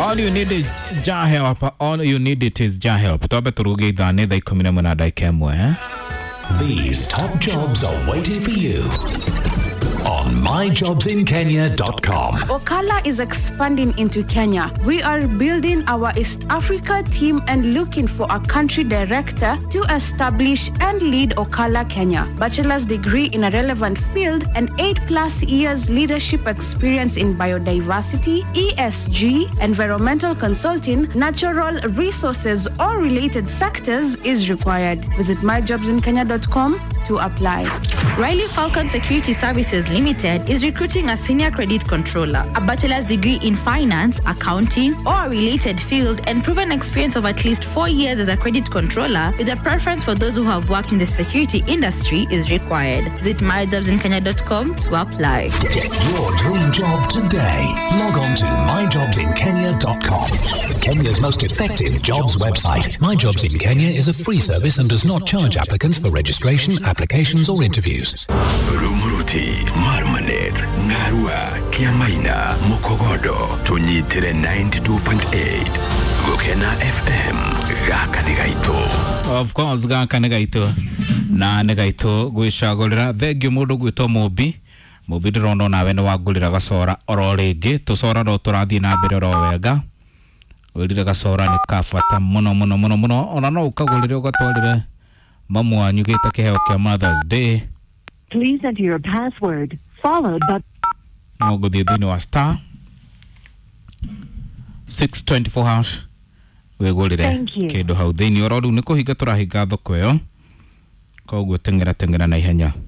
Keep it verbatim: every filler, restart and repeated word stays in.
All you need is jar help. All you need it is jar help. Tobe turuge idhane dai kumi na muna dai kemwe, eh? These top jobs are waiting for you on my jobs in kenya dot com. Ocala is expanding into Kenya. We are building our East Africa team and looking for a country director to establish and lead Ocala Kenya. Bachelor's degree in a relevant field and eight plus years leadership experience in biodiversity, E S G, environmental consulting, natural resources or related sectors is required. Visit my jobs in kenya dot com to apply. Riley Falcon Security Services Limited is recruiting a senior credit controller, a bachelor's degree in finance, accounting, or a related field, and proven experience of at least four years as a credit controller, with a preference for those who have worked in the security industry is required. Visit my jobs in kenya dot com to apply. Get your dream job today. Log on to my jobs in kenya dot com. Kenya's most effective jobs website. My Jobs in Kenya is a free service and does not charge applicants for registration, applications, or interviews. Rumuruti, Marmanet, Ngarua, Kiamaina, Mukogodo, Tunyitire ninety-two point eight. Gokena F M, Gaka Negaito. Of course, Gaka Negaito. Na Negaito, Guishagolra, Vegyu Mudu Guito Mobi. Mobi Rondo Naveno Wagulira Gasora, Orolege, Tosora Dotoradi Nabero Vega. Ulira Gasora ni Kafata, Mono Mono Mono Mono, or no Kagulio Gatolire. Mamua, you get a care of Mother's Day. Please enter your password, followed by... No good, you know, a star. six twenty-four hours. We go there. Thank you. Kedo how they knew, or do Nico Higatora Higado Quail. Go with Tengera Tengera Nahenya.